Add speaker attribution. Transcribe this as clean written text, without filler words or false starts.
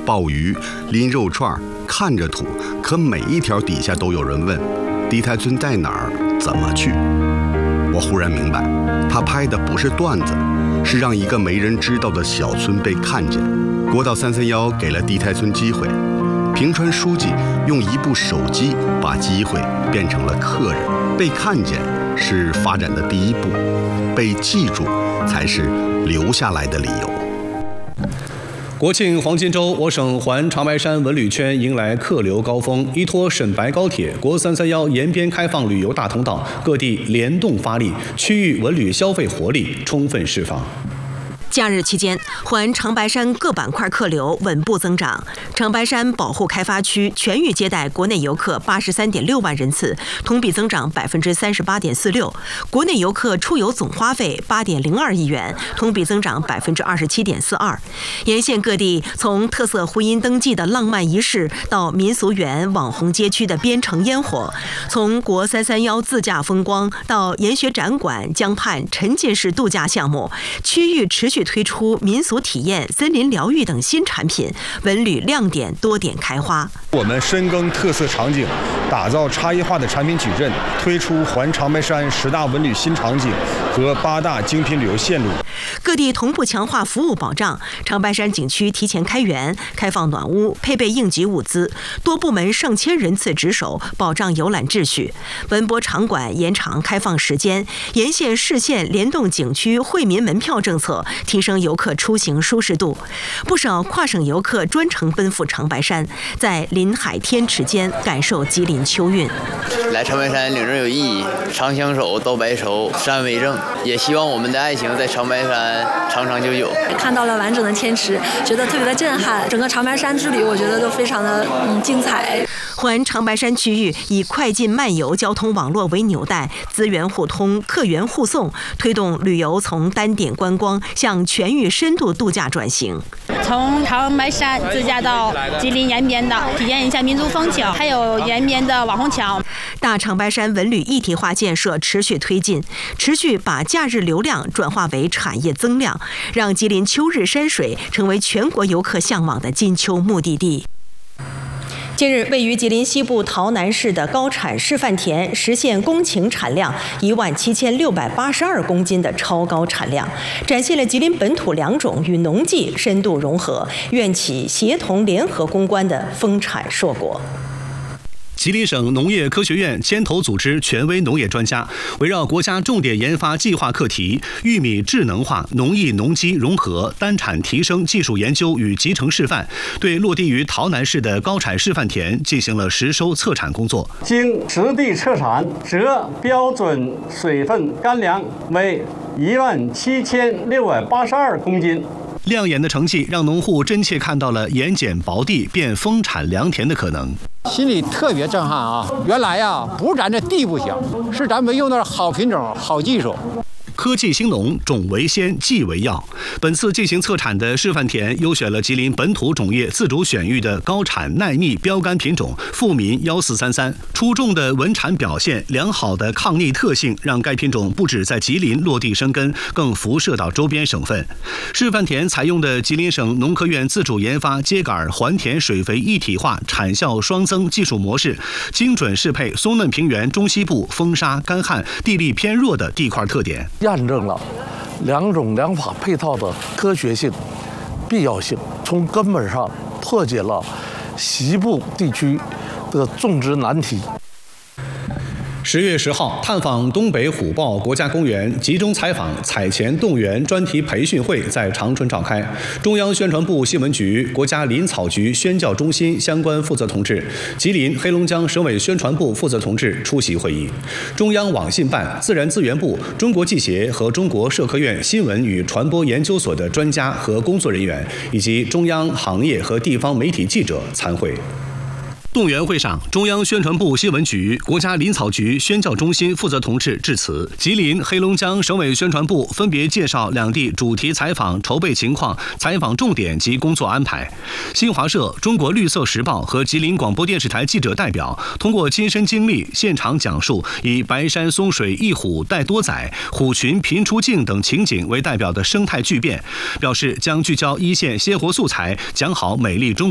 Speaker 1: 鲍鱼、拎肉串、看着土，可每一条底下都有人问：地台村在哪儿？怎么去？我忽然明白，他拍的不是段子，是让一个没人知道的小村被看见。国道331给了地台村机会，平川书记用一部手机把机会变成了客人。被看见是发展的第一步，被记住才是留下来的理由。
Speaker 2: 国庆黄金周，我省环长白山文旅圈迎来客流高峰。依托沈白高铁、国331沿边开放旅游大通道，各地联动发力，区域文旅消费活力充分释放。
Speaker 3: 假日期间，环长白山各板块客流稳步增长。长白山保护开发区全域接待国内游客83.6万人次，同比增长38.46%。国内游客出游总花费8.02亿元，同比增长27.42%。沿线各地从特色婚姻登记的浪漫仪式，到民俗园网红街区的边城烟火，从国331自驾风光到研学展馆、江畔沉浸式度假项目，区域持续推出民俗体验、森林疗愈等新产品，文旅亮点多点开花。
Speaker 4: 我们深耕特色场景，打造差异化的产品矩阵，推出环长白山10大文旅新场景和8大精品旅游线路。
Speaker 3: 各地同步强化服务保障，长白山景区提前开园，开放暖屋，配备应急物资，多部门上千人次值守，保障游览秩序。文博场馆延长开放时间，沿线市县联动景区惠民门票政策，提升游客出行舒适度。不少跨省游客专程奔赴长白山，在林海天池间感受吉林秋韵。
Speaker 5: 来长白山领证有意，长相守，到白首，山为证。也希望我们的爱情在长白山长长久久。
Speaker 6: 看到了完整的天池，觉得特别的震撼。整个长白山之旅，我觉得都非常的精彩。
Speaker 3: 环长白山区域以快进慢游交通网络为纽带，资源互通、客源互送，推动旅游从单点观光向全域深度度假转型。
Speaker 7: 从长白山自驾到吉林延边的，体验一下民族风情，还有延边的网红桥。
Speaker 3: 大长白山文旅一体化建设持续推进，持续把假日流量转化为产业增量，让吉林秋日山水成为全国游客向往的金秋目的地。近日，位于吉林西部洮南市的高产示范田实现公顷产量17682公斤的超高产量，展现了吉林本土良种与农技深度融合、院企协同联合攻关的丰产硕果。
Speaker 2: 吉林省农业科学院牵头组织权威农业专家，围绕国家重点研发计划课题玉米智能化、农艺农机融合、单产提升技术研究与集成示范，对落地于洮南市的高产示范田进行了实收测产工作。
Speaker 8: 经实地测产，锗标准水分干粮为17682公斤。
Speaker 2: 亮眼的成绩让农户真切看到了盐碱薄地变丰产良田的可能，
Speaker 9: 心里特别震撼啊！原来呀，不是咱这地不行，是咱们用的好品种、好技术。
Speaker 2: 科技兴农，种为先，技为要。本次进行测产的示范田优选了吉林本土种业自主选育的高产耐密标杆品种富民1433，出众的稳产表现、良好的抗逆特性，让该品种不止在吉林落地生根，更辐射到周边省份。示范田采用的吉林省农科院自主研发秸秆还田水肥一体化产效双增技术模式，精准适配松嫩平原中西部风沙干旱、地力偏弱的地块特点。
Speaker 10: 验证了良种良法配套的科学性、必要性，从根本上破解了西部地区的种植难题。
Speaker 2: 10月10号，探访东北虎豹国家公园，集中采访采前动员专题培训会在长春召开。中央宣传部新闻局、国家林草局宣教中心相关负责同志、吉林、黑龙江省委宣传部负责同志出席会议。中央网信办、自然资源部、中国技协和中国社科院新闻与传播研究所的专家和工作人员，以及中央行业和地方媒体记者参会。动员会上，中央宣传部新闻局、国家林草局宣教中心负责同志致辞，吉林、黑龙江省委宣传部分别介绍两地主题采访筹备情况、采访重点及工作安排。新华社、中国绿色时报和吉林广播电视台记者代表通过亲身经历、现场讲述，以白山松水一虎带多仔、虎群频出镜等情景为代表的生态巨变，表示将聚焦一线鲜活素材，讲好美丽中国。